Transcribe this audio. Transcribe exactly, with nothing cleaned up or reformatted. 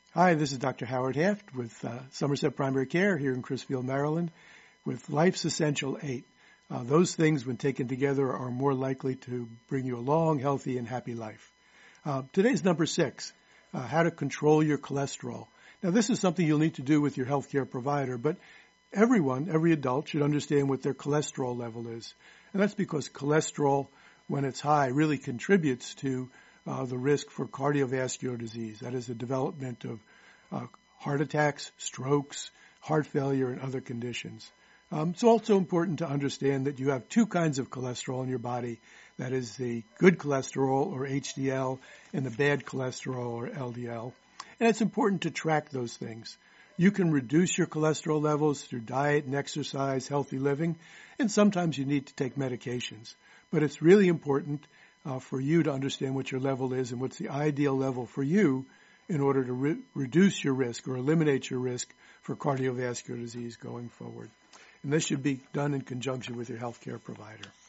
Hi, this is Doctor Howard Haft with uh, Somerset Primary Care here in Crisfield, Maryland, with Life's Essential eight. Uh, those things, when taken together, are more likely to bring you a long, healthy, and happy life. Uh, today's number six, uh, how to control your cholesterol. Now, this is something you'll need to do with your healthcare provider, but everyone, every adult, should understand what their cholesterol level is. And that's because cholesterol, when it's high, really contributes to Uh, the risk for cardiovascular disease. That is the development of uh, heart attacks, strokes, heart failure, and other conditions. Um, it's also important to understand that you have two kinds of cholesterol in your body. That is the good cholesterol, or H D L, and the bad cholesterol, or L D L. And it's important to track those things. You can reduce your cholesterol levels through diet and exercise, healthy living, and sometimes you need to take medications. But it's really important Uh, for you to understand what your level is and what's the ideal level for you in order to re- reduce your risk or eliminate your risk for cardiovascular disease going forward. And this should be done in conjunction with your healthcare provider.